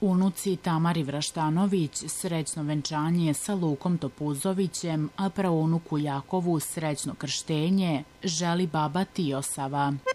Unuci Tamari Vraštanović srećno venčanje sa Lukom Topuzovićem, a praunuku Jakovu srećno krštenje želi baba Tijosava.